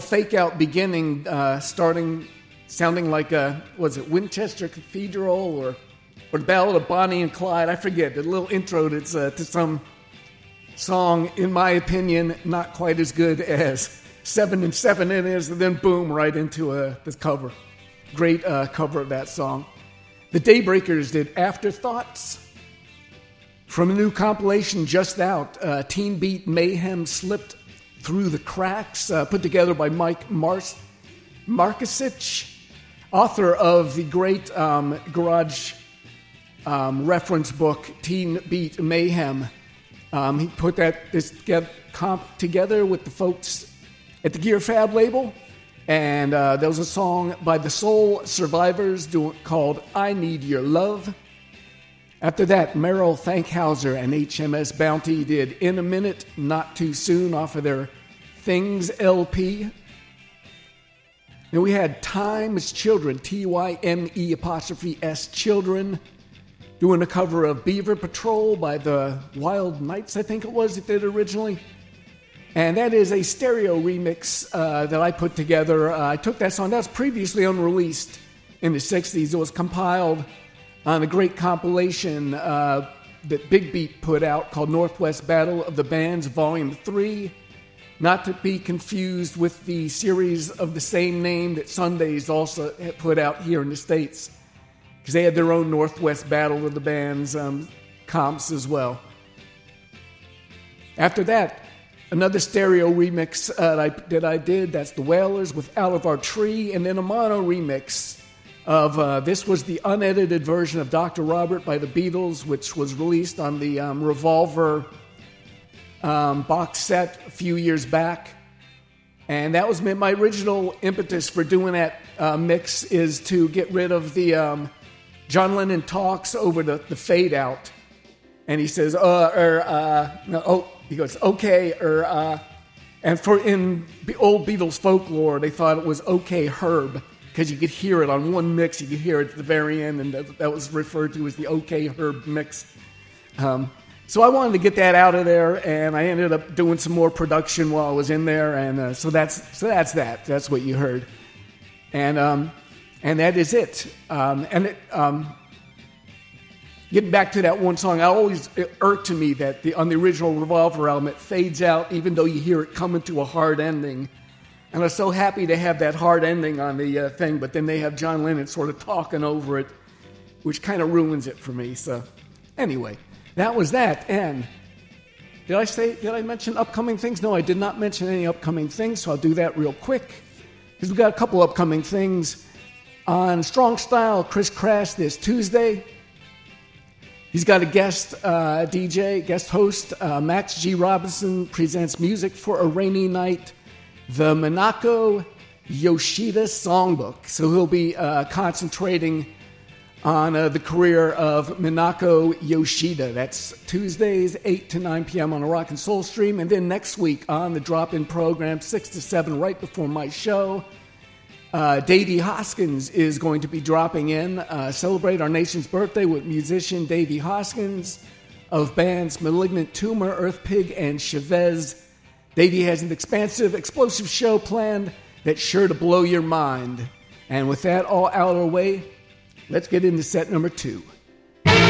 Fake Out Beginning, sounding like Winchester Cathedral or the Ballad of Bonnie and Clyde. I forget, the little intro to some song, in my opinion, not quite as good as 7 and 7 it is, and then boom, right into this cover. Great cover of that song. The Daybreakers did Afterthoughts. From a new compilation just out, Teen Beat Mayhem Slipped Through the Cracks, put together by Mike Markusich, author of the great garage reference book, Teen Beat Mayhem. He put this comp together with the folks at the Gear Fab label, and there was a song by the Soul Survivors called I Need Your Love. After that, Merrill Thankhauser and HMS Bounty did In a Minute, Not Too Soon off of their Things LP. Then we had Time's Children, TYME''S Children, doing a cover of Beaver Patrol by the Wild Knights, I think it was, that did originally. And that is a stereo remix that I put together. I took that song. That was previously unreleased in the 60s. It was compiled on a great compilation that Big Beat put out called Northwest Battle of the Bands, Volume 3. Not to be confused with the series of the same name that Sundays also had put out here in the States, because they had their own Northwest Battle of the Bands comps as well. After that, another stereo remix that I did, that's the Wailers with Out of Our Tree, and then a mono remix of, this was the unedited version of Dr. Robert by the Beatles, which was released on the Revolver box set a few years back. And that was my original impetus for doing that mix, is to get rid of the John Lennon talks over the fade out. And he says, he goes, okay, and in the old Beatles folklore, they thought it was okay Herb, because you could hear it on one mix, you could hear it at the very end, and that was referred to as the okay Herb mix. So I wanted to get that out of there, and I ended up doing some more production while I was in there, and so that's that. That's what you heard, and that is it. Getting back to that one song, it irked to me that on the original Revolver album, it fades out even though you hear it coming to a hard ending. And I was so happy to have that hard ending on the thing, but then they have John Lennon sort of talking over it, which kind of ruins it for me. So anyway, that was that. And did I mention upcoming things? No, I did not mention any upcoming things, so I'll do that real quick, because we've got a couple upcoming things. On Strong Style, Chris Crash this Tuesday. He's got a guest guest host. Max G. Robinson presents Music for a Rainy Night, the Minako Yoshida Songbook. So he'll be concentrating on the career of Minako Yoshida. That's Tuesdays, 8 to 9 p.m. on the Rock and Soul Stream. And then next week on the drop-in program, 6 to 7, right before my show, Davey Hoskins is going to be dropping in, celebrate our nation's birthday with musician Davey Hoskins of bands Malignant Tumor, Earth Pig, and Chavez. Davey has an expansive, explosive show planned that's sure to blow your mind. And with that all out of the way, let's get into set number 2.